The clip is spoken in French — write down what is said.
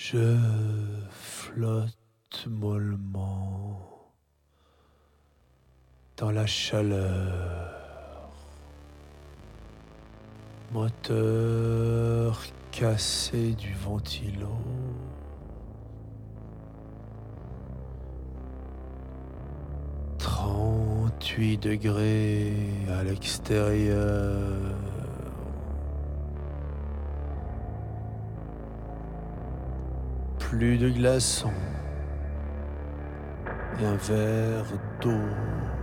Je flotte mollement dans la chaleur, moteur cassé du ventilo. 38 degrés à l'extérieur. Plus de glaçons et un verre d'eau.